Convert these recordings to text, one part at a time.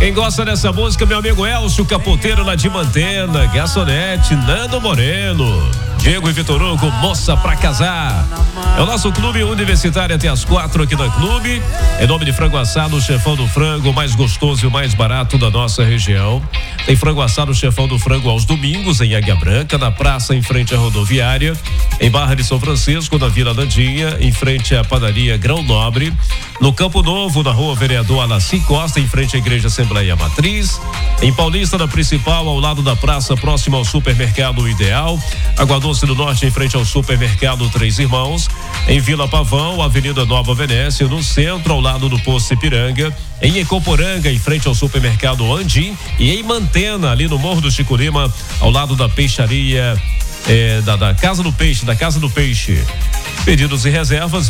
Quem gosta dessa música, meu amigo Elcio Capoteiro lá de Mantena, Garçonete, Nando Moreno, Diego e Vitor Hugo, Moça pra Casar. É o nosso clube universitário até as 4 aqui na clube. Em nome de Frango Assado, Chefão do Frango, o mais gostoso e o mais barato da nossa região. Tem Frango Assado, Chefão do Frango aos domingos em Águia Branca, na praça em frente à rodoviária, em Barra de São Francisco, na Vila Landinha, em frente à padaria Grão Nobre, no Campo Novo, na rua Vereador Alaci Costa, em frente à Igreja Assembleia Matriz, em Paulista, na Principal, ao lado da praça, próximo ao supermercado Ideal, Água Doce do Norte, em frente ao supermercado Três Irmãos, em Vila Pavão, Avenida Nova Venécia, no centro, ao lado do Posto Ipiranga, em Ecoporanga, em frente ao supermercado Andim, e em Mantena, ali no Morro do Chico Lima, ao lado da peixaria da Casa do Peixe. Pedidos e reservas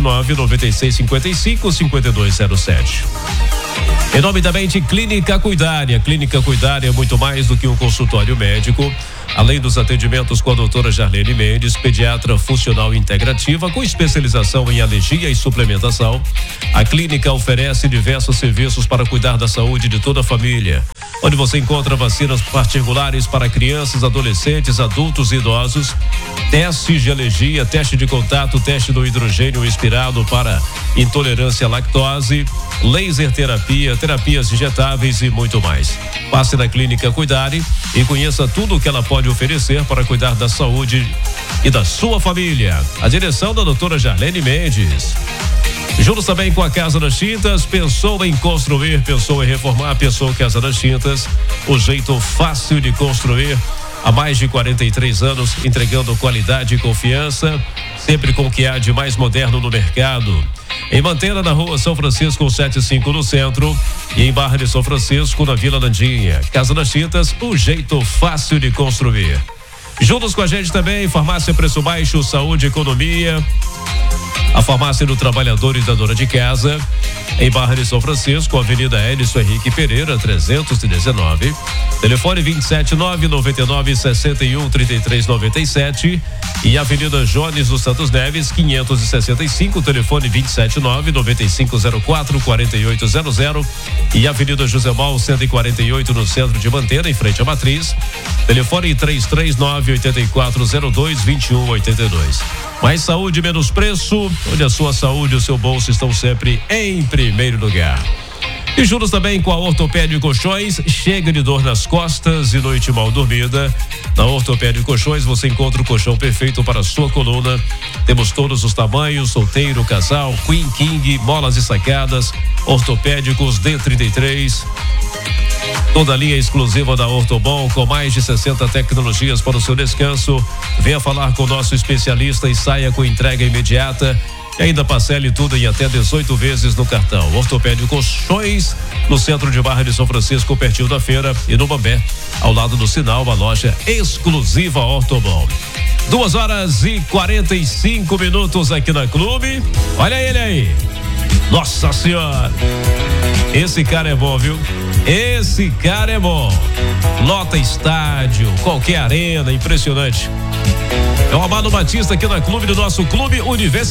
279-9655-5207. Em nome também de Clínica Cuidária. Clínica Cuidária é muito mais do que um consultório médico. Além dos atendimentos com a doutora Jarlene Mendes, pediatra funcional integrativa com especialização em alergia e suplementação, a clínica oferece diversos serviços para cuidar da saúde de toda a família, onde você encontra vacinas particulares para crianças, adolescentes, adultos e idosos, testes de alergia, teste de contato, teste do hidrogênio expirado para intolerância à lactose, laser terapia, terapias injetáveis e muito mais. Passe na Clínica Cuidare e conheça tudo o que ela pode oferecer para cuidar da saúde e da sua família. A direção da doutora Jarlene Mendes. Juntos também com a Casa das Tintas, pensou em construir, pensou em reformar, pensou Casa das Tintas, o jeito fácil de construir. Há mais de 43 anos, entregando qualidade e confiança, sempre com o que há de mais moderno no mercado. Em Mantena, na rua São Francisco 75 no centro, e em Barra de São Francisco, na Vila Landinha. Casa das Tintas, o jeito fácil de construir. Juntos com a gente também, Farmácia Preço Baixo, Saúde e Economia. A Farmácia do Trabalhador e da Dona de Casa, em Barra de São Francisco, Avenida Edson Henrique Pereira, 319. Telefone 27999613397 e Avenida Jones dos Santos Neves, 565, telefone 27995044800 e Avenida José Mal 148 no centro de Mantena, em frente à Matriz. Telefone 33984022182. Mais saúde, menos preço, onde a sua saúde e o seu bolso estão sempre em primeiro lugar. E juntos também com a Ortopédia Colchões, chega de dor nas costas e noite mal dormida. Na Ortopédia Colchões você encontra o colchão perfeito para a sua coluna. Temos todos os tamanhos, solteiro, casal, Queen, King, molas e sacadas, ortopédicos D33. Toda a linha exclusiva da Ortobon, com mais de 60 tecnologias para o seu descanso. Venha falar com o nosso especialista e saia com entrega imediata. E ainda parcele tudo em até 18 vezes no cartão. Ortopédia Colchões, no centro de Barra de São Francisco, pertinho da feira, e no Bambé, ao lado do sinal, uma loja exclusiva Ortobon. 2h45 aqui na clube. Olha ele aí. Nossa Senhora. Esse cara é bom, viu? Esse cara é bom. Lota estádio, qualquer arena, impressionante. É o Amado Batista aqui na clube do nosso clube Universitário.